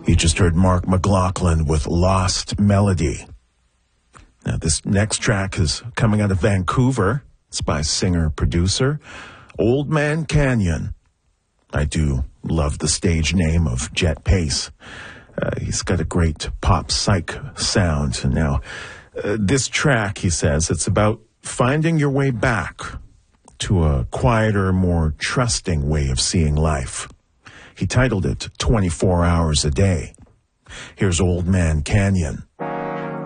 You just heard Mark McLaughlin with Lost Melody. Now, this next track is coming out of Vancouver. It's by singer-producer Old Man Canyon. I do love the stage name of Jet Pace. He's got a great pop psych sound. And now, this track, he says, it's about finding your way back to a quieter, more trusting way of seeing life. He titled it 24 Hours a Day. Here's Old Man Canyon.